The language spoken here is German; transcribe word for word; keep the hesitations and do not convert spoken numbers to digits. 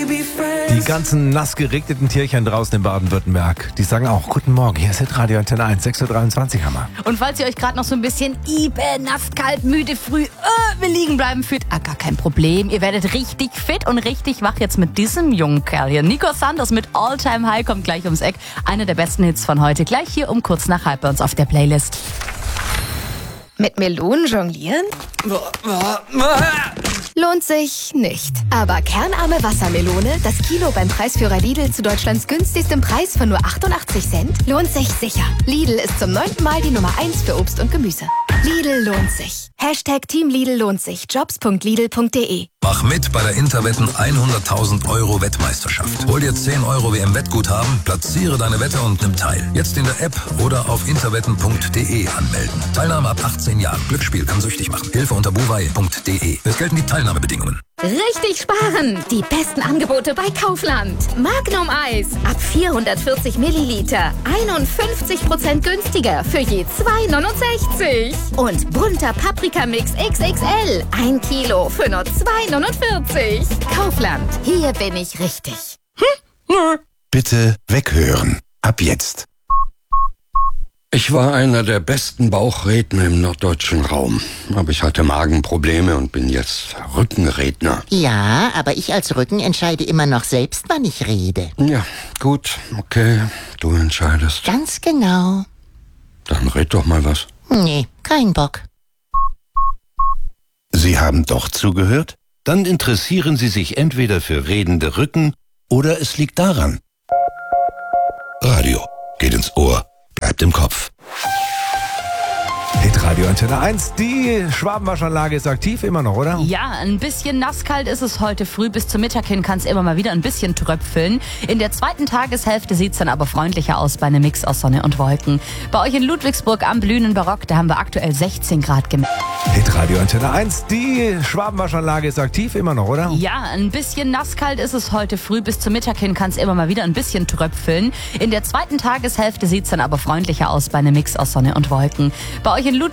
Die ganzen nass geregneten Tierchen draußen in Baden-Württemberg, die sagen auch Guten Morgen, hier ist Hitradio Antenne eins, sechs Uhr dreiundzwanzig haben wir. Und falls ihr euch gerade noch so ein bisschen ibe, nass, kalt, müde, früh, äh, will liegen bleiben fühlt, ah, gar kein Problem. Ihr werdet richtig fit und richtig wach jetzt mit diesem jungen Kerl hier. Nico Sanders mit All Time High kommt gleich ums Eck. Einer der besten Hits von heute. Gleich hier um kurz nach halb bei uns auf der Playlist. Mit Melonen jonglieren? Lohnt sich nicht. Aber kernarme Wassermelone, das Kilo beim Preisführer Lidl zu Deutschlands günstigstem Preis von nur achtundachtzig Cent, lohnt sich sicher. Lidl ist zum neunten Mal die Nummer eins für Obst und Gemüse. Lidl lohnt sich. Hashtag Team Lidl lohnt sich. Jobs punkt lidl punkt de. Mach mit bei der Interwetten hunderttausend Euro Wettmeisterschaft. Hol dir zehn Euro W M-Wettguthaben, platziere deine Wette und nimm teil. Jetzt in der App oder auf interwetten punkt de anmelden. Teilnahme ab achtzehn Jahren. Glücksspiel kann süchtig machen. Hilfe unter buwei punkt de. Es gelten die Teilnahmebedingungen. Richtig sparen! Die besten Angebote bei Kaufland. Magnum Eis ab vierhundertvierzig Milliliter. einundfünfzig Prozent günstiger für je zwei neunundsechzig. Und bunter Paprikamix X X L. Ein Kilo für nur zwei neunundvierzig. Kaufland. Hier bin ich richtig. Bitte weghören. Ab jetzt. Ich war einer der besten Bauchredner im norddeutschen Raum. Aber ich hatte Magenprobleme und bin jetzt Rückenredner. Ja, aber ich als Rücken entscheide immer noch selbst, wann ich rede. Ja, gut, okay, du entscheidest. Ganz genau. Dann red doch mal was. Nee, kein Bock. Sie haben doch zugehört? Dann interessieren Sie sich entweder für redende Rücken oder es liegt daran. Radio geht ins Ohr, bleibt im Kopf. Hitradio Antenne eins, die Schwabenwaschanlage ist aktiv immer noch, oder? Ja, ein bisschen nasskalt ist es heute früh. Bis zum Mittag hin kann es immer mal wieder ein bisschen tröpfeln. In der zweiten Tageshälfte sieht es dann aber freundlicher aus bei einem Mix aus Sonne und Wolken. Bei euch in Ludwigsburg am blühenden Barock, da haben wir aktuell sechzehn Grad gemessen. Hitradio Antenne eins, die Schwabenwaschanlage ist aktiv immer noch, oder? Ja, ein bisschen nasskalt ist es heute früh. Bis zum Mittag hin kann es immer mal wieder ein bisschen tröpfeln. In der zweiten Tageshälfte sieht es dann aber freundlicher aus bei einem Mix aus Sonne und Wolken. Bei euch in Ludwigsburg